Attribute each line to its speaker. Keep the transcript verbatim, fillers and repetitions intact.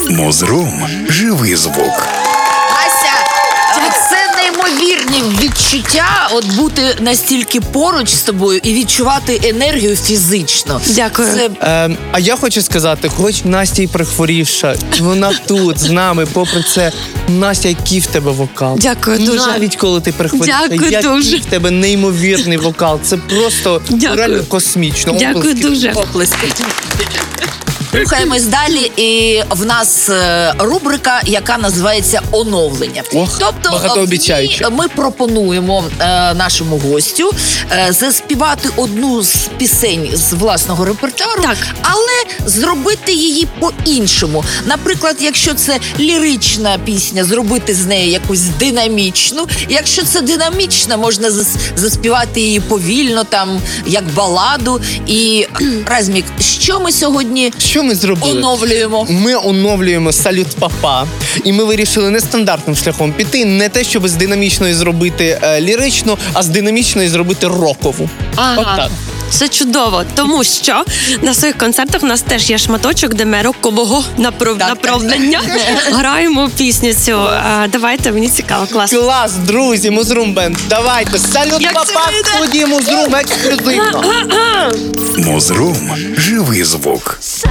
Speaker 1: Мозрум – живий звук.
Speaker 2: Це неймовірні відчуття, от бути настільки поруч з тобою і відчувати енергію фізично.
Speaker 3: Дякую.
Speaker 2: Це...
Speaker 4: Е, а я хочу сказати, хоч Настя й прихворівша, вона тут з нами, попри це, Настя, який в тебе вокал.
Speaker 3: Дякую дуже.
Speaker 4: Навіть коли ти прихворівша,
Speaker 3: Дякую
Speaker 4: який
Speaker 3: дуже.
Speaker 4: в тебе неймовірний вокал. Це просто
Speaker 3: Дякую.
Speaker 4: реально космічно.
Speaker 3: Дякую
Speaker 4: Оплески.
Speaker 3: дуже.
Speaker 2: Оплески. Рухаємось далі, і в нас е, рубрика, яка називається «Оновлення».
Speaker 4: Ох,
Speaker 2: тобто
Speaker 4: багатообіцяюче.
Speaker 2: в ній ми пропонуємо е, нашому гостю е, заспівати одну з пісень з власного репертуару,
Speaker 3: Так.
Speaker 2: але зробити її по-іншому. Наприклад, якщо це лірична пісня, зробити з неї якусь динамічну. Якщо це динамічна, можна зас- заспівати її повільно, там, як баладу. І, Размік, що ми сьогодні
Speaker 4: Що ми зробили?
Speaker 2: оновлюємо?
Speaker 4: Ми оновлюємо «Салют Папа», і ми вирішили нестандартним шляхом піти, не те, щоб з динамічної зробити е, ліричну, а з динамічної зробити рокову.
Speaker 3: Ага.
Speaker 4: Отак.
Speaker 3: Це чудово, тому що на своїх концертах у нас теж є шматочок, де ми рокового направ...
Speaker 2: Так,
Speaker 3: направлення граємо пісню цю. А, давайте, мені цікаво, класно.
Speaker 4: Клас, друзі, Мозрум Бенд, давайте, «Салют
Speaker 3: Як це
Speaker 4: Папа»
Speaker 3: вийде?
Speaker 4: в студії Мозрум ексклюзивно.
Speaker 1: Мозрум – живий звук.